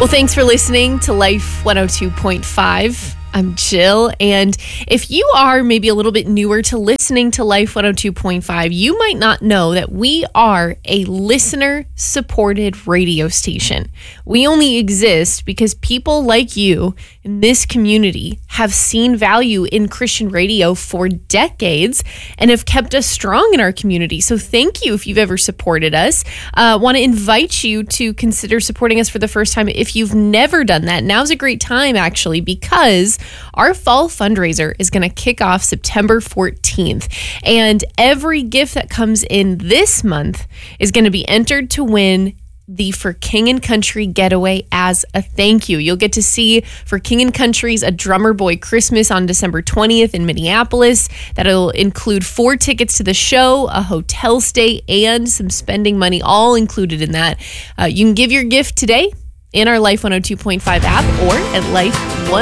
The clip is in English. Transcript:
Well, thanks for listening to Life 102.5. I'm Jill, and if you are maybe a little bit newer to listening to Life 102.5, you might not know that we are a listener-supported radio station. We only exist because people like you in this community have seen value in Christian radio for decades and have kept us strong in our community. So thank you if you've ever supported us. Want to invite you to consider supporting us for the first time. If you've never done that, now's a great time actually, because our fall fundraiser is going to kick off September 14th. And every gift that comes in this month is going to be entered to win the For King and Country getaway as a thank you. You'll get to see For King and Country's A Drummer Boy Christmas on December 20th in Minneapolis. That'll include 4 tickets to the show, a hotel stay, and some spending money, all included in that. You can give your gift today in our Life 102.5 app or at Life